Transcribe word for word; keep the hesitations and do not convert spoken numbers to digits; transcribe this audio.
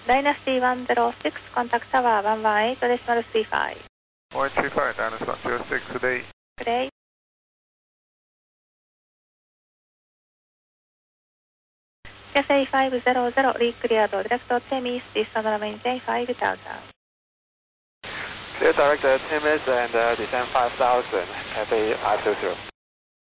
Dynasty one zero six, contact tower one one eight decimal three five. one three five, Dynasty one zero six, good day. Good day. Cathay five zero zero, re-cleared, direct to Temis, descend and maintain five thousand. Clear direct to Temis and uh, descend five thousand, Cathay five two zero.